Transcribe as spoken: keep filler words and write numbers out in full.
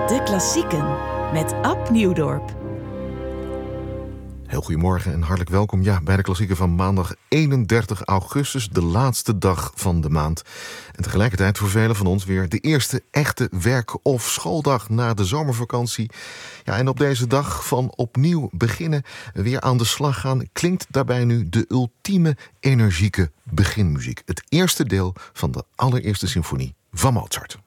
De Klassieken met Ab Nieuwdorp. Heel goedemorgen en hartelijk welkom ja, bij de Klassieken van maandag eenendertig augustus, de laatste dag van de maand. En tegelijkertijd voor velen van ons weer de eerste echte werk- of schooldag na de zomervakantie. Ja, en op deze dag van opnieuw beginnen, weer aan de slag gaan, klinkt daarbij nu de ultieme energieke beginmuziek. Het eerste deel van de allereerste symfonie van Mozart.